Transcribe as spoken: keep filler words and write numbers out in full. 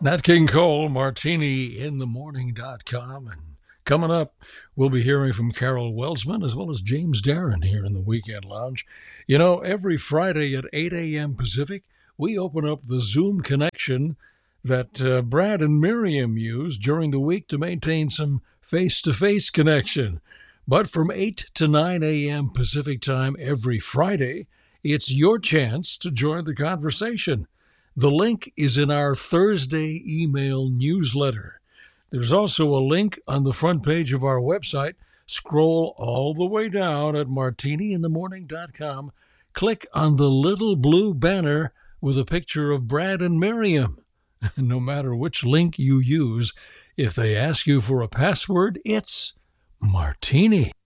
Nat King Cole, martini in the morning dot com. And coming up, we'll be hearing from Carol Welsman as well as James Darren here in the Weekend Lounge. You know, every Friday at eight a.m. Pacific, we open up the Zoom connection that uh, Brad and Miriam use during the week to maintain some face-to-face connection. But from eight to nine a.m. Pacific time every Friday, it's your chance to join the conversation. The link is in our Thursday email newsletter. There's also a link on the front page of our website. Scroll all the way down at martini in the morning dot com. Click on the little blue banner with a picture of Brad and Miriam. No matter which link you use, if they ask you for a password, it's martini.